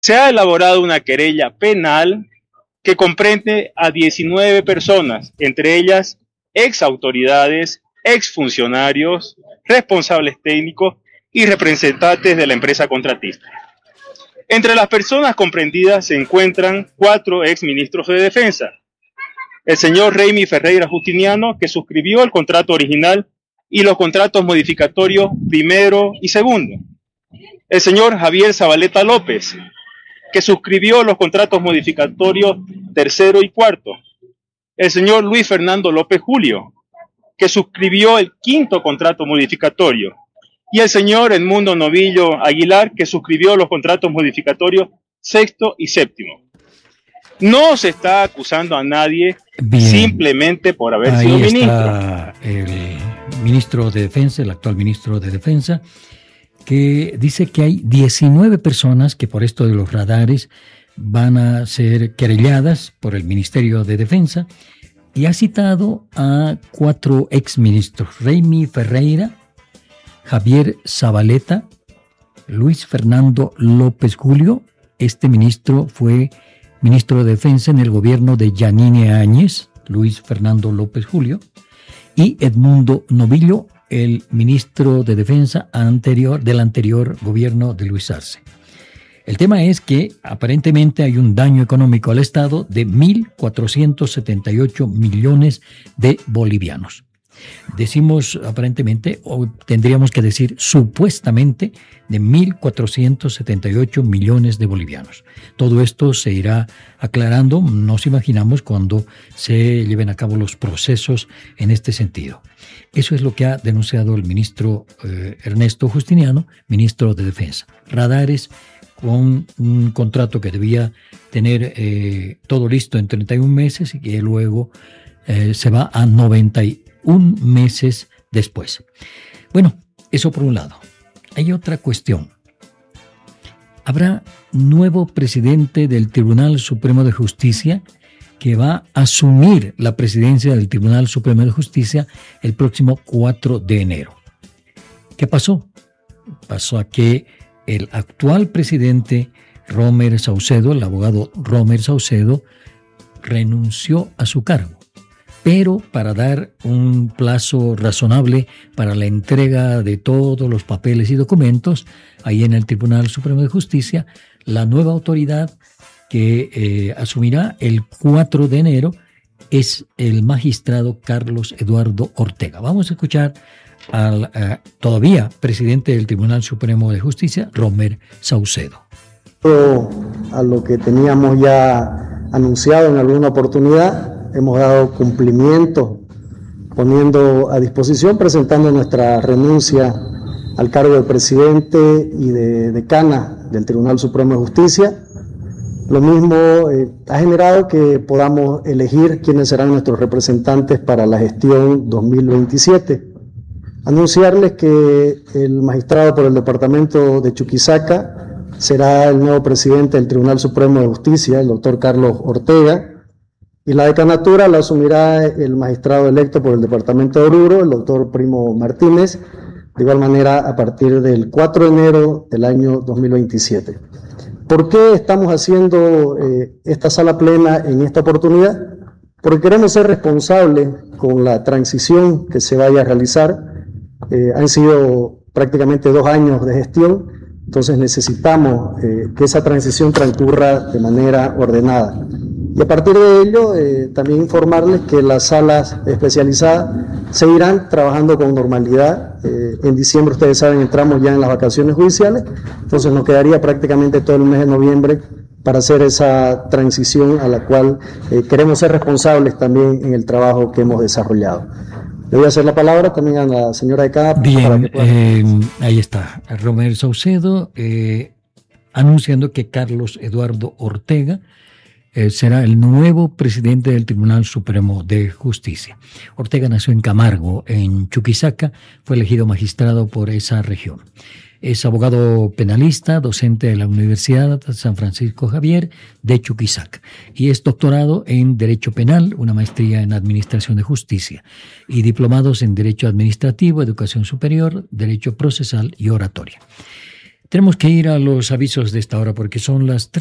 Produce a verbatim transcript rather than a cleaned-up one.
Se ha elaborado una querella penal que comprende a diecinueve personas, entre ellas ex autoridades, ex funcionarios, responsables técnicos y representantes de la empresa contratista. Entre las personas comprendidas se encuentran cuatro ex ministros de Defensa: el señor Reymi Ferreira Justiniano, que suscribió el contrato original y los contratos modificatorios primero y segundo; el señor Javier Zabaleta López, que suscribió los contratos modificatorios tercero y cuarto; el señor Luis Fernando López Julio, que suscribió el quinto contrato modificatorio; y el señor Edmundo Novillo Aguilar, que suscribió los contratos modificatorios sexto y séptimo. No se está acusando a nadie. Bien, simplemente por haber ahí sido ministro. Está el ministro de Defensa, el actual ministro de Defensa, que dice que hay diecinueve personas que por esto de los radares van a ser querelladas por el Ministerio de Defensa, y ha citado a cuatro exministros: Reymi Ferreira, Javier Zabaleta, Luis Fernando López Julio. Este ministro fue ministro de Defensa en el gobierno de Yanine Áñez, Luis Fernando López Julio, y Edmundo Novillo, el ministro de Defensa anterior del anterior gobierno de Luis Arce. El tema es que aparentemente hay un daño económico al Estado de mil cuatrocientos setenta y ocho millones de bolivianos. Decimos aparentemente, o tendríamos que decir supuestamente, de mil cuatrocientos setenta y ocho millones de bolivianos. Todo esto se irá aclarando, nos imaginamos, cuando se lleven a cabo los procesos en este sentido. Eso es lo que ha denunciado el ministro eh, Ernesto Justiniano, ministro de Defensa. Radares con un contrato que debía tener eh, todo listo en treinta y un meses y que luego eh, se va a noventa y un meses después. Bueno, eso por un lado. Hay otra cuestión. Habrá nuevo presidente del Tribunal Supremo de Justicia que va a asumir la presidencia del Tribunal Supremo de Justicia el próximo cuatro de enero. ¿Qué pasó? Pasó a que el actual presidente Romer Saucedo, el abogado Romer Saucedo, renunció a su cargo, pero para dar un plazo razonable para la entrega de todos los papeles y documentos ahí en el Tribunal Supremo de Justicia, la nueva autoridad que eh, asumirá el cuatro de enero es el magistrado Carlos Eduardo Ortega. Vamos a escuchar al uh, todavía presidente del Tribunal Supremo de Justicia, Romer Saucedo. A lo que teníamos ya anunciado en alguna oportunidad, hemos dado cumplimiento poniendo a disposición, presentando nuestra renuncia al cargo de presidente y de decana del Tribunal Supremo de Justicia. Lo mismo eh, ha generado que podamos elegir quiénes serán nuestros representantes para la gestión dos mil veintisiete. Anunciarles que el magistrado por el departamento de Chuquisaca será el nuevo presidente del Tribunal Supremo de Justicia, el doctor Carlos Ortega, y la decanatura la asumirá el magistrado electo por el departamento de Oruro, el doctor Primo Martínez, de igual manera a partir del cuatro de enero del año dos mil veintisiete. ¿Por qué estamos haciendo eh, esta sala plena en esta oportunidad? Porque queremos ser responsables con la transición que se vaya a realizar. Eh, han sido prácticamente dos años de gestión, entonces necesitamos eh, que esa transición transcurra de manera ordenada. Y a partir de ello, eh, también informarles que las salas especializadas seguirán trabajando con normalidad. Eh, en diciembre, ustedes saben, entramos ya en las vacaciones judiciales, entonces nos quedaría prácticamente todo el mes de noviembre para hacer esa transición a la cual eh, queremos ser responsables también en el trabajo que hemos desarrollado. Le voy a hacer la palabra también a la señora decana. Bien, eh, ahí está, Romer Saucedo, eh, anunciando que Carlos Eduardo Ortega eh, será el nuevo presidente del Tribunal Supremo de Justicia. Ortega nació en Camargo, en Chuquisaca, fue elegido magistrado por esa región. Es abogado penalista, docente de la Universidad San Francisco Javier de Chuquisaca y es doctorado en Derecho Penal, una maestría en Administración de Justicia y diplomados en Derecho Administrativo, Educación Superior, Derecho Procesal y Oratoria. Tenemos que ir a los avisos de esta hora porque son las tres.